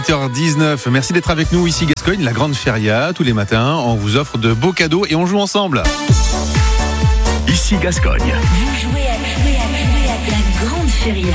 8h19, merci d'être avec nous ici Gascogne, la Grande Feria. Tous les matins, on vous offre de beaux cadeaux et on joue ensemble. Ici Gascogne. Vous jouez à la Grande Feria.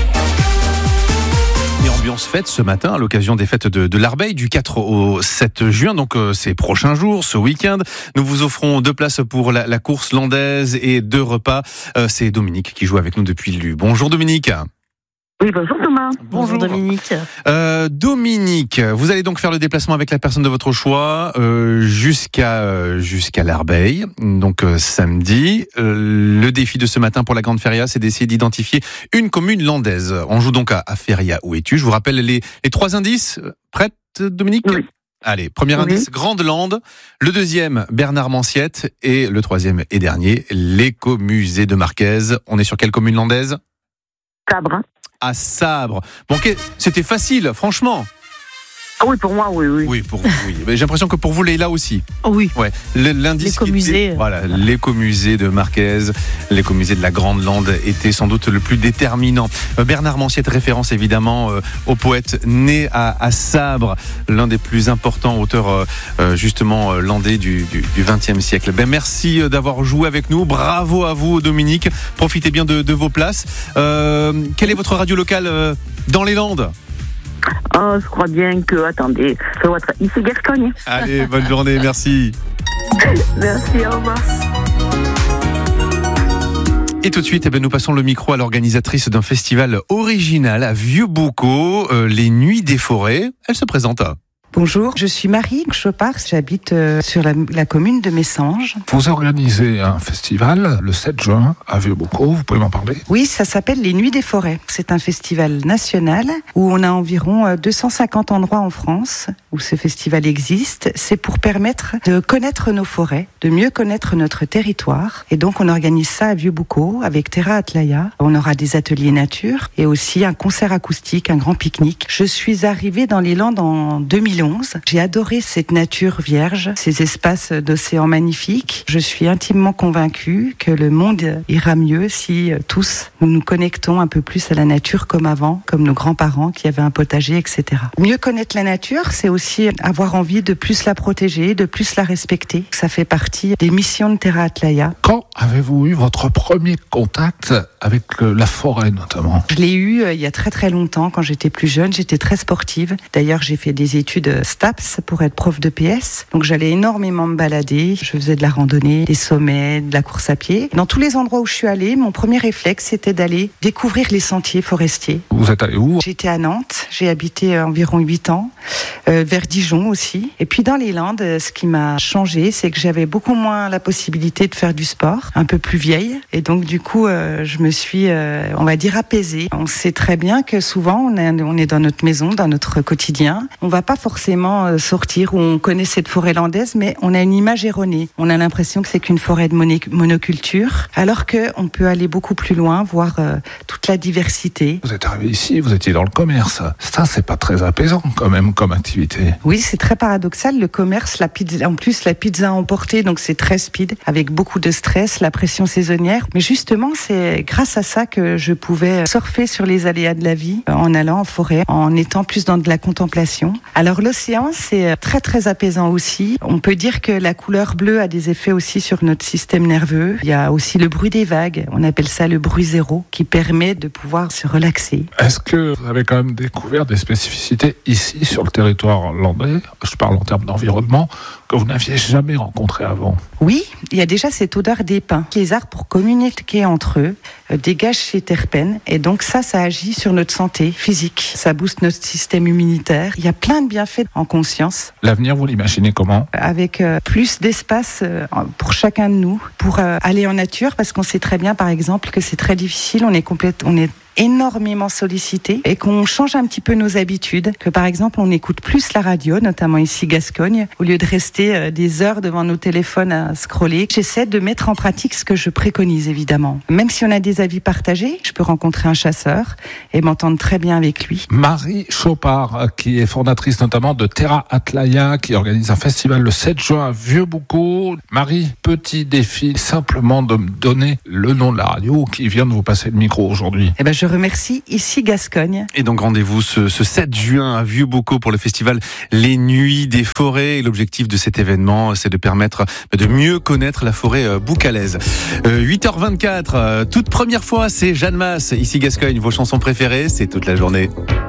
Et ambiance fête ce matin à l'occasion des fêtes de l'Arbeille du 4 au 7 juin, donc ces prochains jours, ce week-end. Nous vous offrons 2 places pour la course landaise et 2 repas. C'est Dominique qui joue avec nous depuis Lue. Bonjour Dominique. Oui, bonjour Thomas. Bonjour Dominique. Dominique, vous allez donc faire le déplacement avec la personne de votre choix jusqu'à l'Arbeille, donc samedi. Le défi de ce matin pour la Grande Feria, c'est d'essayer d'identifier une commune landaise. On joue donc à Feria, où es-tu ? Je vous rappelle les 3 indices. Prête, Dominique ? Oui. Allez, premier indice, Grande Lande. Le deuxième, Bernard Manciette. Et le troisième et dernier, l'écomusée de Marquez. On est sur quelle commune landaise ? Sabre. À Sabre. Bon, c'était facile, franchement. Ah oui, pour moi, oui. Oui, pour vous, oui. Mais j'ai l'impression que pour vous, Leïla aussi. Oh oui. Ouais. L'indice L'écomusée. Voilà, l'écomusée de Marquez, l'écomusée de la Grande Lande était sans doute le plus déterminant. Bernard Manciette, référence évidemment au poète né à Sabre, l'un des plus importants auteurs justement landais du XXe siècle. Merci d'avoir joué avec nous. Bravo à vous, Dominique. Profitez bien de vos places. Quelle est votre radio locale dans les Landes ? Oh, je crois bien que, attendez, ça doit être ici Gascogne. Allez, bonne journée, merci. Merci, au revoir. Et tout de suite, nous passons le micro à l'organisatrice d'un festival original à Vieux-Boucau, les Nuits des Forêts. Elle se présente. Bonjour, je suis Marie Chopard, j'habite sur la commune de Messanges. Vous organisez un festival le 7 juin à Vieux-Boucau, vous pouvez m'en parler ? Oui, ça s'appelle les Nuits des Forêts. C'est un festival national où on a environ 250 endroits en France où ce festival existe. C'est pour permettre de connaître nos forêts, de mieux connaître notre territoire. Et donc on organise ça à Vieux-Boucau avec Terra Atlaya. On aura des ateliers nature et aussi un concert acoustique, un grand pique-nique. Je suis arrivée dans les Landes en 2011. J'ai adoré cette nature vierge, ces espaces d'océan magnifiques. Je suis intimement convaincue que le monde ira mieux si tous nous nous connectons un peu plus à la nature comme avant, comme nos grands-parents qui avaient un potager, etc. Mieux connaître la nature, c'est aussi avoir envie de plus la protéger, de plus la respecter. Ça fait partie des missions de Terra Atlaya. Quand avez-vous eu votre premier contact avec la forêt notamment ? Je l'ai eu il y a très très longtemps, quand j'étais plus jeune. J'étais très sportive. D'ailleurs, j'ai fait des études STAPS pour être prof de PS. Donc j'allais énormément me balader. Je faisais de la randonnée, des sommets, de la course à pied. Dans tous les endroits où je suis allée, mon premier réflexe, c'était d'aller découvrir les sentiers forestiers. Vous êtes allé où ? J'étais à Nantes. J'ai habité environ 8 ans. Vers Dijon aussi. Et puis dans les Landes, ce qui m'a changé, c'est que j'avais beaucoup moins la possibilité de faire du sport, un peu plus vieille. Et donc du coup, je me suis, on va dire, apaisée. On sait très bien que souvent, on est dans notre maison, dans notre quotidien. On va pas forcément sortir où on connaît cette forêt landaise, mais on a une image erronée. On a l'impression que c'est qu'une forêt de monoculture, alors qu'on peut aller beaucoup plus loin, voir toute la diversité. Vous êtes arrivé ici, vous étiez dans le commerce. Ça, c'est pas très apaisant quand même comme activité. Oui, c'est très paradoxal. Le commerce, la pizza, en plus la pizza emportée, donc c'est très speed, avec beaucoup de stress, la pression saisonnière. Mais justement, c'est grâce à ça que je pouvais surfer sur les aléas de la vie, en allant en forêt, en étant plus dans de la contemplation. Alors l'océan, c'est très très apaisant aussi. On peut dire que la couleur bleue a des effets aussi sur notre système nerveux. Il y a aussi le bruit des vagues, on appelle ça le bruit zéro, qui permet de pouvoir se relaxer. Est-ce que vous avez quand même découvert des spécificités ici sur le territoire landais, je parle en termes d'environnement, que vous n'aviez jamais rencontrées avant ? Oui, il y a déjà cette odeur des pins. Les arbres, pour communiquer entre eux, dégagent ces terpènes. Et donc ça agit sur notre santé physique. Ça booste notre système immunitaire. Il y a plein de bienfaits en conscience. L'avenir, vous l'imaginez comment ? Avec plus d'espace pour chacun de nous, pour aller en nature, parce qu'on sait très bien, par exemple, que c'est très difficile. On est énormément sollicité et qu'on change un petit peu nos habitudes, que par exemple on écoute plus la radio, notamment ici Gascogne, au lieu de rester des heures devant nos téléphones à scroller. J'essaie de mettre en pratique ce que je préconise évidemment. Même si on a des avis partagés, je peux rencontrer un chasseur et m'entendre très bien avec lui. Marie Chopard, qui est fondatrice notamment de Terra Atlaya, qui organise un festival le 7 juin à Vieux-Boucau. Marie, petit défi, simplement de me donner le nom de la radio qui vient de vous passer le micro aujourd'hui. Je remercie ici Gascogne. Et donc rendez-vous ce 7 juin à Vieux-Bocaux pour le festival Les Nuits des Forêts. Et l'objectif de cet événement, c'est de permettre de mieux connaître la forêt boucalaise. 8h24, toute première fois, c'est Jeanne Masse, ici Gascogne. Vos chansons préférées, c'est toute la journée.